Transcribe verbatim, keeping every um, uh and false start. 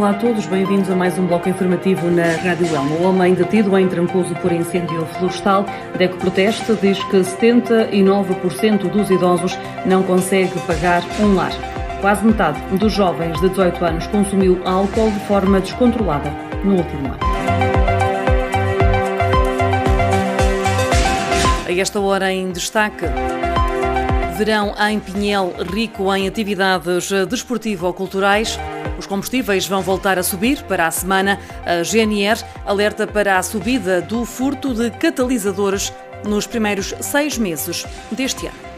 Olá a todos, bem-vindos a mais um bloco informativo na Rádio Elma. O homem detido em Trancoso por incêndio florestal, DECO Proteste, diz que setenta e nove por cento dos idosos não consegue pagar um lar. Quase metade dos jovens de dezoito anos consumiu álcool de forma descontrolada no último ano. A esta hora em destaque, verão em Pinhel rico em atividades desportivo-culturais. Os combustíveis vão voltar a subir para a semana. A G N R alerta para a subida do furto de catalisadores nos primeiros seis meses deste ano.